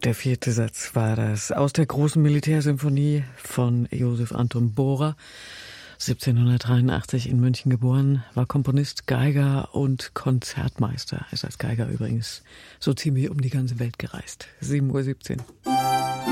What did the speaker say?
Der 4. Satz war das aus der großen Militärsymphonie von Josef Anton Bohrer. 1783 in München geboren, war Komponist, Geiger und Konzertmeister. Ist als Geiger übrigens so ziemlich um die ganze Welt gereist. 7:17 Uhr.